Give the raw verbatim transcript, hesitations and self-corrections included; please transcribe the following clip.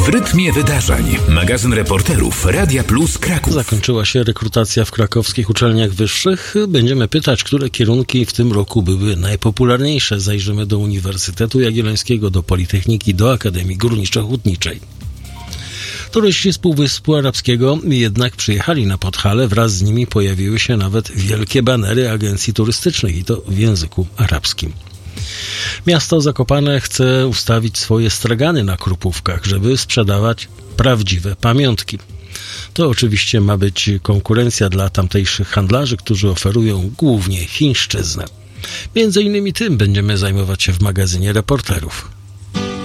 rytmie wydarzeń. Magazyn reporterów Radia Plus Kraków. Zakończyła się rekrutacja w krakowskich uczelniach wyższych. Będziemy pytać, które kierunki w tym roku były najpopularniejsze. Zajrzymy do Uniwersytetu Jagiellońskiego, do Politechniki, do Akademii Górniczo-Hutniczej. Turyści z Półwyspu Arabskiego jednak przyjechali na Podhale. Wraz z nimi pojawiły się nawet wielkie banery agencji turystycznych i to w języku arabskim. Miasto Zakopane chce ustawić swoje stragany na Krupówkach, żeby sprzedawać prawdziwe pamiątki. To oczywiście ma być konkurencja dla tamtejszych handlarzy, którzy oferują głównie chińszczyznę. Między innymi tym będziemy zajmować się w magazynie reporterów.